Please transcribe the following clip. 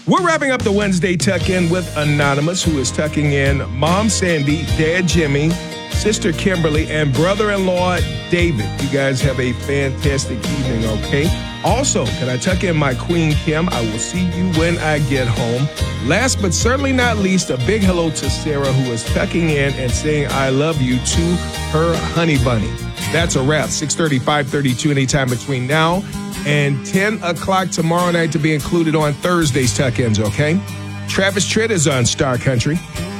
We're wrapping up the Wednesday tuck-in with Anonymous, who is tucking in Mom Sandy, Dad Jimmy, Sister Kimberly, and brother-in-law David. You guys have a fantastic evening, okay? Also, can I tuck in my Queen Kim? I will see you when I get home. Last but certainly not least, a big hello to Sarah, who is tucking in and saying I love you to her honey bunny. That's a wrap. 6:30, 5:32, anytime between now and 10 o'clock tomorrow night to be included on Thursday's tuck-ins, okay? Travis Tritt is on Star Country.